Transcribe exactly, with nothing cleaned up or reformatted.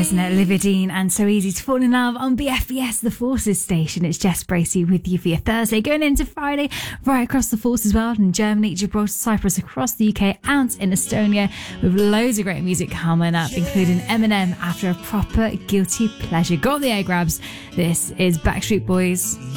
isn't it? Olivia Dean and So Easy to Fall in Love on B F B S, the Forces station. It's Jess Bracey with you for your Thursday, going into Friday, right across the Forces world, in Germany, Gibraltar, Cyprus, across the U K and in Estonia, with loads of great music coming up, including Eminem after a proper guilty pleasure. Got the air grabs. This is Backstreet Boys.